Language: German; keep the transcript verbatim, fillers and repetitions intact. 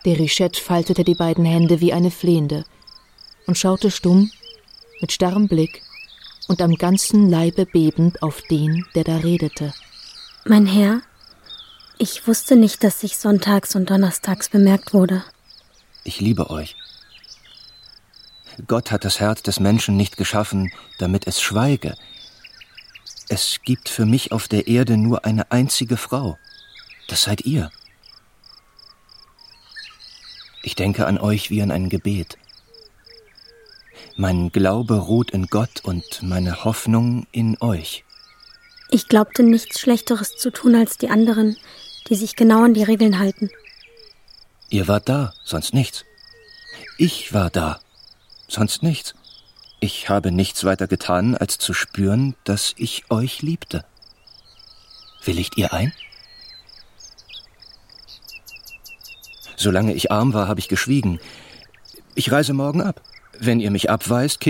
Déruchette faltete die beiden Hände wie eine Flehende und schaute stumm, mit starrem Blick und am ganzen Leibe bebend auf den, der da redete. Mein Herr, ich wusste nicht, dass ich sonntags und donnerstags bemerkt wurde. Ich liebe euch. Gott hat das Herz des Menschen nicht geschaffen, damit es schweige. Es gibt für mich auf der Erde nur eine einzige Frau. Das seid ihr. Ich denke an euch wie an ein Gebet. Mein Glaube ruht in Gott und meine Hoffnung in euch. Ich glaubte nichts Schlechteres zu tun als die anderen, die sich genau an die Regeln halten. Ihr wart da, sonst nichts. Ich war da, sonst nichts. Ich habe nichts weiter getan, als zu spüren, dass ich euch liebte. Willigt ihr ein? Solange ich arm war, habe ich geschwiegen. Ich reise morgen ab. Wenn ihr mich abweist,